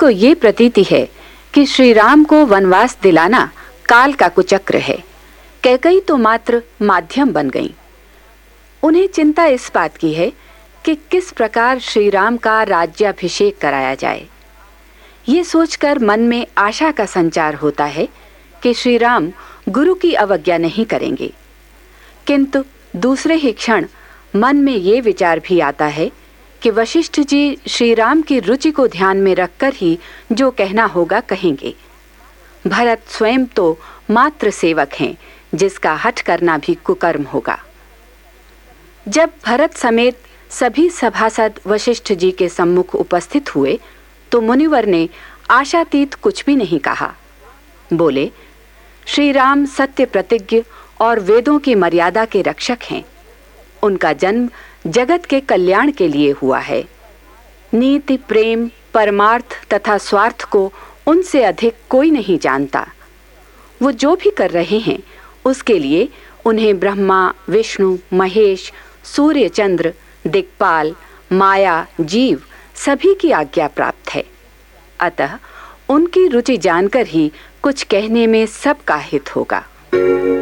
को ये प्रतीति है कि श्री राम को वनवास दिलाना काल का कुचक्र है। कैकई तो मात्र माध्यम बन गईं। उन्हें चिंता इस बात की है कि किस प्रकार श्री राम का राज्याभिषेक कराया जाए। ये सोचकर मन में आशा का संचार होता है कि श्री राम गुरु की अवज्ञा नहीं करेंगे, किंतु दूसरे ही क्षण मन में ये विचार भी आता है कि वशिष्ठ जी श्री राम की रुचि को ध्यान में रखकर ही जो कहना होगा कहेंगे। भरत स्वयं तो मात्र सेवक हैं, जिसका हठ करना भी कुकर्म होगा। जब भरत समेत सभी सभासद वशिष्ठ जी के सम्मुख उपस्थित हुए तो मुनिवर ने आशातीत कुछ भी नहीं कहा। बोले, श्री राम सत्य प्रतिज्ञ और वेदों की मर्यादा के रक्षक हैं। उनका जन्म जगत के कल्याण के लिए हुआ है। नीति, प्रेम, परमार्थ तथा स्वार्थ को उनसे अधिक कोई नहीं जानता। वो जो भी कर रहे हैं उसके लिए उन्हें ब्रह्मा, विष्णु, महेश, सूर्य, चंद्र, दिक्पाल, माया, जीव सभी की आज्ञा प्राप्त है। अतः उनकी रुचि जानकर ही कुछ कहने में सबका हित होगा।